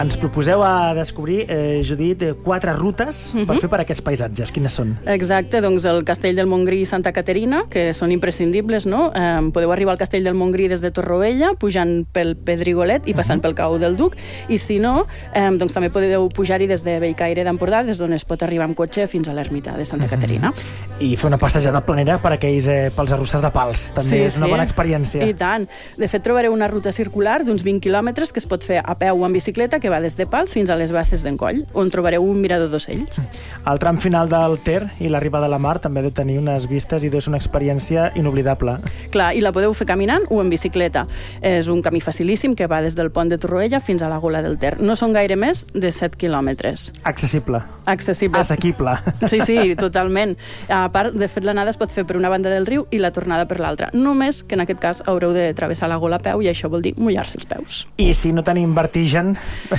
Ens proposeu a descobrir, Judit, 4 rutes per fer per aquests paisatges. Quines són? Exacte, doncs el Castell del Montgrí i Santa Caterina, que són imprescindibles, no? Podeu arribar al Castell del Montgrí des de Torroella, pujant pel Pedrigolet i passant pel Cau del Duc, i si no, doncs també podeu pujar-hi des de Bellcaire d'Empordà, des d'on es pot arribar amb cotxe fins a l'ermita de Santa Caterina. I fer una passejada planera per aquells pels arrossars de Pals. També és una bona experiència. I tant. De fet, trobareu una ruta circular d'uns 20 quilòmetres que es pot fer a peu o en bicicleta, que va des de Pals fins a les Basses d'en Coll, on trobareu un mirador d'ocells. El tram final del Ter i l'arribada a la mar també ha de tenir unes vistes i és una experiència inoblidable. Clar, i la podeu fer caminant o en bicicleta. És un camí facilíssim que va des del pont de Torroella fins a la Gola del Ter. No són gaire més de 7 quilòmetres. Accessible. Assequible. Sí, totalment. A part, de fet, l'anada es pot fer per una banda del riu i la tornada per l'altra. Només que en aquest cas haureu de travessar la Gola a peu i això vol dir mullar-se els peus. I si no tenim vertigen,